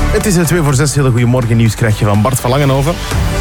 Het is 5:02. Hele goedemorgen. Nieuws krijg je van Bart van Langenhoven.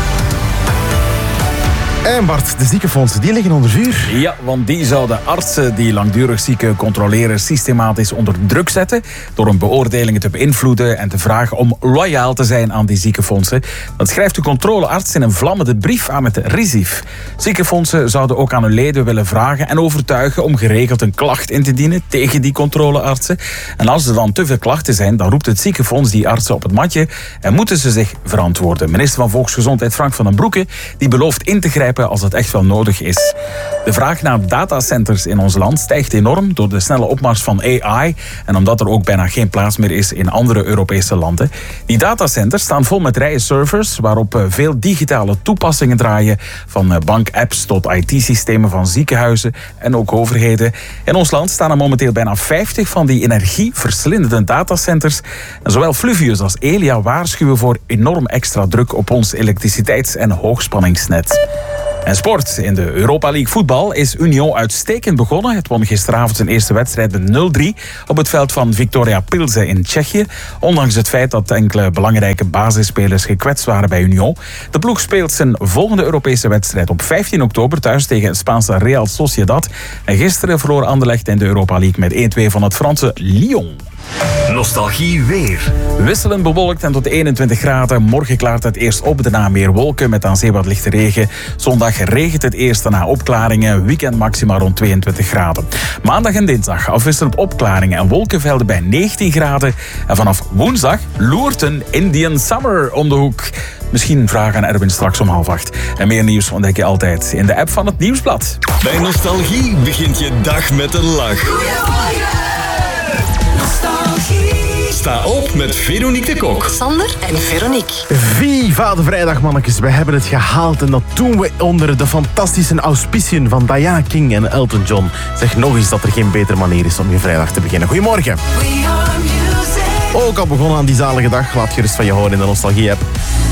En Bart, de ziekenfondsen, die liggen onder vuur. Ja, want die zouden artsen die langdurig zieken controleren systematisch onder druk zetten door hun beoordelingen te beïnvloeden en te vragen om loyaal te zijn aan die ziekenfondsen. Dat schrijft de controlearts in een vlammende brief aan het RISIF. Ziekenfondsen zouden ook aan hun leden willen vragen en overtuigen om geregeld een klacht in te dienen tegen die controleartsen. En als er dan te veel klachten zijn, dan roept het ziekenfonds die artsen op het matje en moeten ze zich verantwoorden. Minister van Volksgezondheid Frank van den Broeke die belooft in te grijpen als het echt wel nodig is. De vraag naar datacenters in ons land stijgt enorm door de snelle opmars van AI en omdat er ook bijna geen plaats meer is in andere Europese landen. Die datacenters staan vol met rijen servers waarop veel digitale toepassingen draaien, van bankapps tot IT-systemen van ziekenhuizen en ook overheden. In ons land staan er momenteel bijna 50 van die energieverslindende datacenters. En zowel Fluvius als Elia waarschuwen voor enorm extra druk op ons elektriciteits- en hoogspanningsnet. En sport. In de Europa League voetbal is Union uitstekend begonnen. Het won gisteravond zijn eerste wedstrijd met 0-3 op het veld van Viktoria Pilsen in Tsjechië. Ondanks het feit dat enkele belangrijke basisspelers gekwetst waren bij Union. De ploeg speelt zijn volgende Europese wedstrijd op 15 oktober thuis tegen het Spaanse Real Sociedad. En gisteren verloor Anderlecht in de Europa League met 1-2 van het Franse Lyon. Nostalgie weer. Wisselend bewolkt en tot 21 graden. Morgen klaart het eerst op, daarna meer wolken met aan zee wat lichte regen. Zondag regent het eerst, daarna opklaringen. Weekend maxima rond 22 graden. Maandag en dinsdag afwisselend opklaringen en wolkenvelden bij 19 graden. En vanaf woensdag loert een Indian Summer om de hoek. Misschien vragen aan Erwin straks om 7:30. En meer nieuws ontdek je altijd in de app van het Nieuwsblad. Bij Nostalgie begint je dag met een lach. Sta op met Veronique de Kok. Sander en Veronique. Viva de vrijdag, mannetjes. We hebben het gehaald en dat doen we onder de fantastische auspiciën van Diana King en Elton John. Zeg nog eens dat er geen betere manier is om je vrijdag te beginnen. Goedemorgen. Ook al begonnen aan die zalige dag. Laat gerust van je horen in de Nostalgie-app.